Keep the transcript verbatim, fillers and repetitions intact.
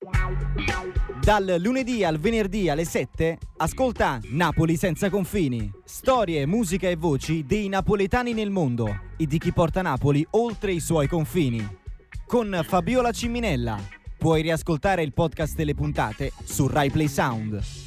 Dal lunedì al venerdì alle sette, ascolta Napoli senza confini. Storie, musica e voci dei napoletani nel mondo e di chi porta Napoli oltre i suoi confini. Con Fabiola Ciminella. Puoi riascoltare il podcast delle puntate su Rai Play Sound.